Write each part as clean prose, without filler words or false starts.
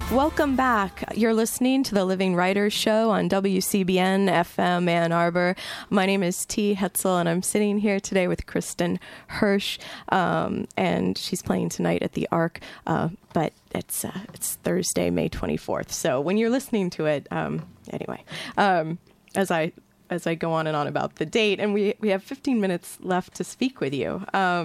Welcome back. You're listening to the Living Writers Show on WCBN FM Ann Arbor. My name is T. Hetzel, and I'm sitting here today with Kristen Hirsch, and she's playing tonight at the Arc, but it's Thursday, May 24th. So when you're listening to it, anyway, as I go on and on about the date, and we have 15 minutes left to speak with you.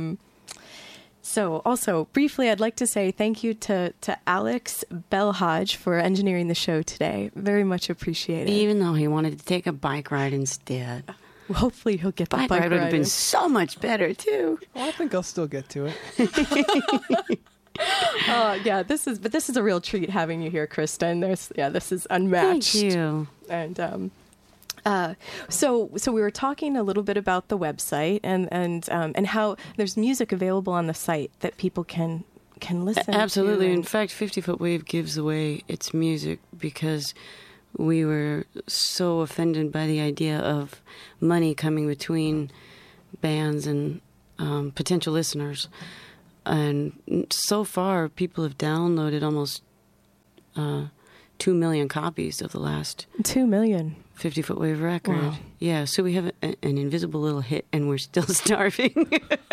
So also, briefly, I'd like to say thank you to Alex Belhaj for engineering the show today. Very much appreciated. Even though he wanted to take a bike ride instead. Well, hopefully he'll get the bike ride. Would have been so much better, too. Well, I think I'll still get to it. Yeah, this is a real treat having you here, Kristen. This is unmatched. Thank you. And so we were talking a little bit about the website and how there's music available on the site that people can listen Absolutely. to. In fact, 50 Foot Wave gives away its music because we were so offended by the idea of money coming between bands and potential listeners. And so far, people have downloaded almost 2 million copies of the last 2 million 50 Foot Wave record. Wow. Yeah, so we have an invisible little hit, and we're still starving.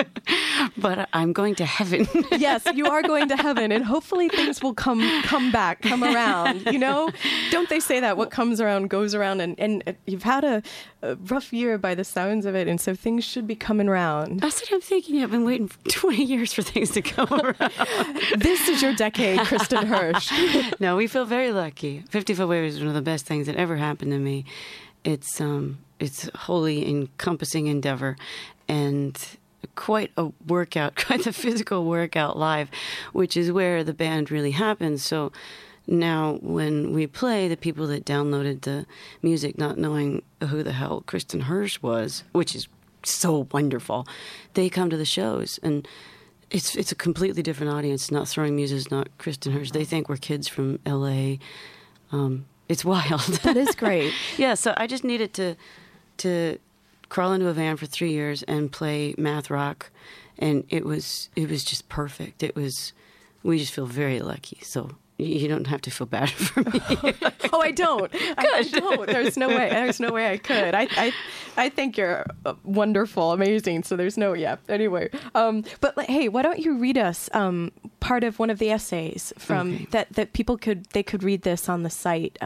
But I'm going to heaven. Yes, you are going to heaven, and hopefully things will come around. You know, don't they say that what comes around goes around? And you've had a rough year by the sounds of it, and so things should be coming around. That's what I'm thinking. I've been waiting for 20 years for things to come around. This is your decade, Kristen Hirsch. No, we feel very lucky. 50 Foot Wave is one of the best things that ever happened to me. It's wholly encompassing endeavor, and quite a workout, quite a physical workout live, which is where the band really happens. So now when we play, the people that downloaded the music not knowing who the hell Kristen Hirsch was, which is so wonderful, they come to the shows, and it's a completely different audience. Not Throwing Muses, not Kristen Hirsch. They think we're kids from L.A. It's wild. That is great. Yeah, so I just needed to crawl into a van for 3 years and play math rock, and it was just perfect. We just feel very lucky. So you don't have to feel bad for me. Oh, I don't. I don't. There's no way. There's no way I could. I think you're wonderful, amazing. So there's no, yeah. Anyway, but hey, why don't you read us part of one of the essays from that people could read this on the site.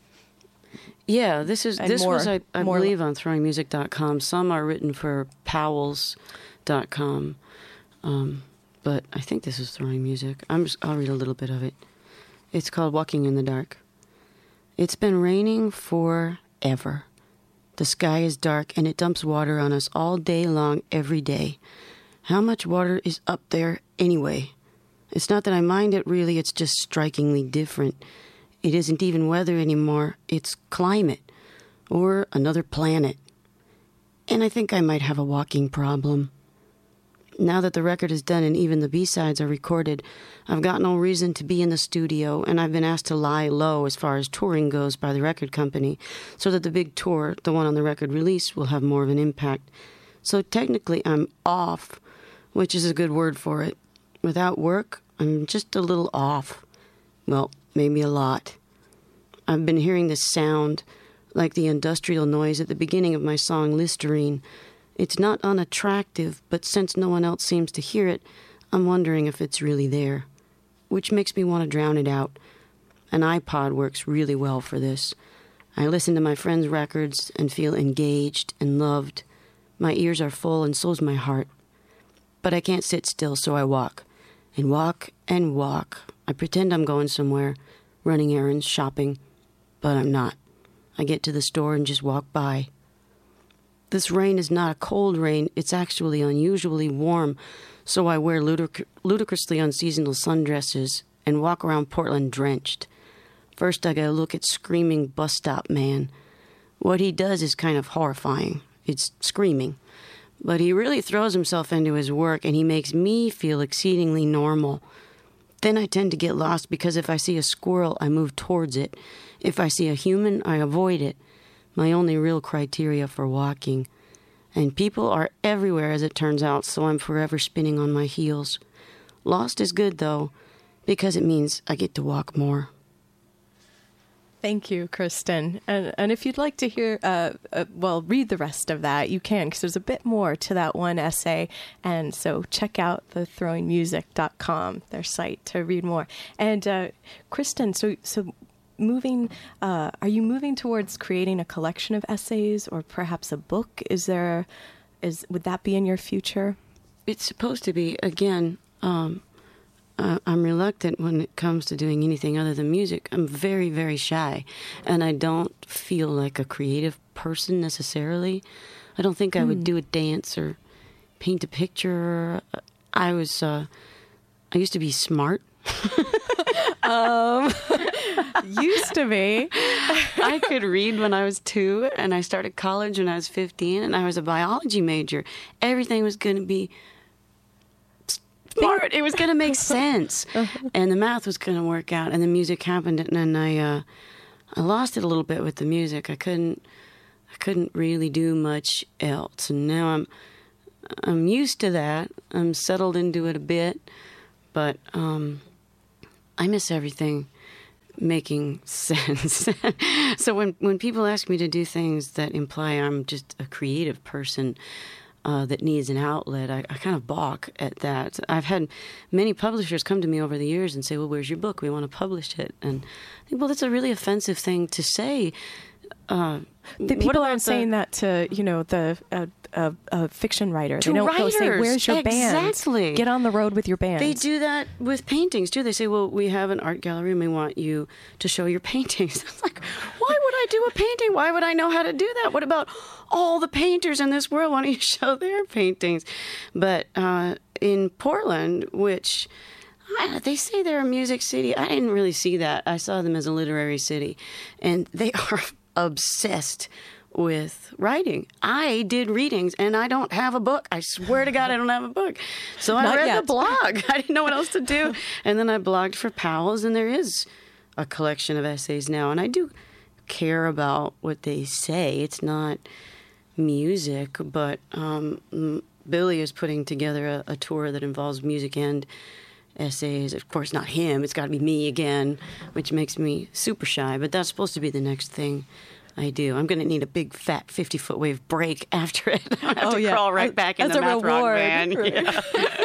Yeah, this was I believe on throwingmusic.com. Some are written for powells.com, but I think this is Throwing Music. I'll read a little bit of it. It's called Walking in the Dark. It's been raining forever. The sky is dark and it dumps water on us all day long, every day. How much water is up there anyway? It's not that I mind it really, it's just strikingly different. It isn't even weather anymore, it's climate, or another planet. And I think I might have a walking problem. Now that the record is done and even the B-sides are recorded, I've got no reason to be in the studio, and I've been asked to lie low as far as touring goes by the record company, so that the big tour, the one on the record release, will have more of an impact. So technically I'm off, which is a good word for it. Without work, I'm just a little off. Well, maybe a lot. I've been hearing this sound, like the industrial noise at the beginning of my song Listerine. It's not unattractive, but since no one else seems to hear it, I'm wondering if it's really there, which makes me want to drown it out. An iPod works really well for this. I listen to my friends' records and feel engaged and loved. My ears are full and so's my heart. But I can't sit still, so I walk. And walk and walk. I pretend I'm going somewhere, running errands, shopping, but I'm not. I get to the store and just walk by. This rain is not a cold rain, it's actually unusually warm, so I wear ludicrously unseasonal sundresses and walk around Portland drenched. First I gotta look at Screaming Bus Stop Man. What he does is kind of horrifying. It's screaming. But he really throws himself into his work, and he makes me feel exceedingly normal. Then I tend to get lost because if I see a squirrel, I move towards it. If I see a human, I avoid it. My only real criteria for walking. And people are everywhere, as it turns out, so I'm forever spinning on my heels. Lost is good, though, because it means I get to walk more. Thank you, Kristen. And if you'd like to hear, read the rest of that, you can, because there's a bit more to that one essay. And so check out the throwingmusic.com, their site, to read more. And Kristen, so moving, are you moving towards creating a collection of essays or perhaps a book? Would that be in your future? It's supposed to be. Again, I'm reluctant when it comes to doing anything other than music. I'm very, very shy, and I don't feel like a creative person necessarily. I don't think I would do a dance or paint a picture. I used to be smart. Used to be. I could read when I was 2, and I started college when I was 15, and I was a biology major. Everything was going to be smart. It was going to make sense, and the math was going to work out, and the music happened, and I lost it a little bit with the music. I couldn't really do much else, and now I'm used to that. I'm settled into it a bit, but I miss everything making sense. So when people ask me to do things that imply I'm just a creative person that needs an outlet, I kind of balk at that. I've had many publishers come to me over the years and say, well, where's your book? We want to publish it. And I think, well, that's a really offensive thing to say. People aren't saying that to, a fiction writer. They don't go say, where's your band? Exactly. Get on the road with your band. They do that with paintings, too. They say, well, we have an art gallery and we want you to show your paintings. It's like, why would I do a painting? Why would I know how to do that? What about all the painters in this world? Why don't you show their paintings? But in Portland, which they say they're a music city, I didn't really see that. I saw them as a literary city. And they are obsessed with writing. I did readings, and I don't have a book. I swear to God, I don't have a book. So I read the blog. I didn't know what else to do. And then I blogged for Powell's, and there is a collection of essays now. And I do care about what they say. It's not music, but Billy is putting together a tour that involves music and essays. Of course, not him. It's got to be me again, which makes me super shy. But that's supposed to be the next thing I do. I'm going to need a big, fat 50-foot wave break after it. I have to crawl right back in the math rock van. Yeah.